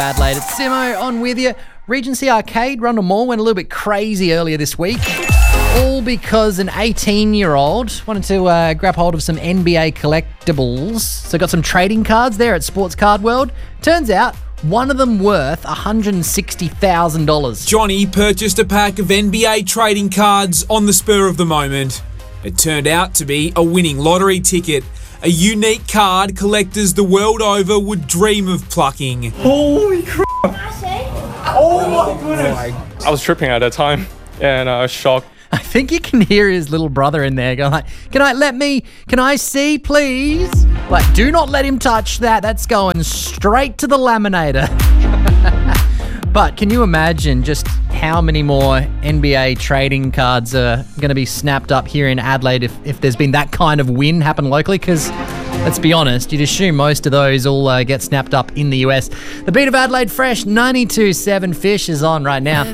Adelaide, it's Simo on with you. Regency Arcade, Rundle Mall, went a little bit crazy earlier this week. All because an 18-year-old wanted to grab hold of some NBA collectibles. So got some trading cards there at Sports Card World. Turns out one of them worth $160,000. Johnny purchased a pack of NBA trading cards on the spur of the moment. It turned out to be a winning lottery ticket. A unique card collectors the world over would dream of plucking. Holy crap! Oh my goodness! I was tripping at that time and I was shocked. I think you can hear his little brother in there going like, can I see please? Like, do not let him touch that. That's going straight to the laminator. But can you imagine just how many more NBA trading cards are going to be snapped up here in Adelaide if there's been that kind of win happen locally? Because let's be honest, you'd assume most of those all get snapped up in the US. The beat of Adelaide Fresh, 92.7 Fish is on right now.